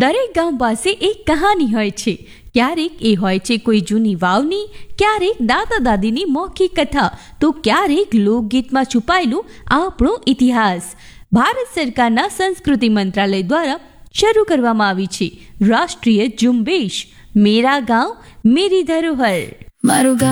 દરેક ગામ પાસે એક કહાની હોય છે. ક્યારેક એ હોય છે કોઈ જૂની વાવની, ક્યારેક દાદા દાદીની મૌખિક કથા, તો ક્યારેક લોકગીતમાં છુપાયેલું આપણો ઇતિહાસ. ભારત સરકારના સંસ્કૃતિ મંત્રાલય દ્વારા શરૂ કરવામાં આવી છે રાષ્ટ્રીય ઝુંબેશ મેરા ગાંવ મેરી ધરોહર. મારું ગામ